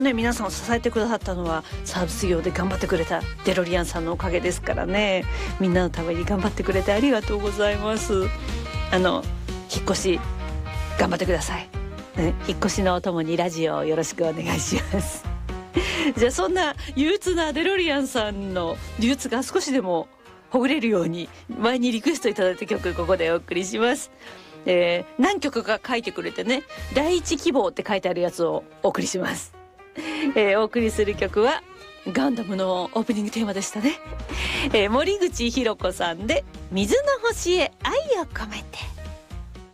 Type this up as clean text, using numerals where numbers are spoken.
ね、皆さんを支えてくださったのはサービス業で頑張ってくれたデロリアンさんのおかげですからね。みんなのために頑張ってくれてありがとうございます。引っ越し頑張ってください、ね、引っ越しのお供にラジオをよろしくお願いしますじゃあそんな憂鬱なデロリアンさんの憂鬱が少しでもほぐれるように前にリクエストいただいた曲、ここでお送りします。何曲か書いてくれてね、第一希望って書いてあるやつをお送りします。お送りする曲はガンダムのオープニングテーマでしたね。森口博子さんで水の星へ愛を込めて。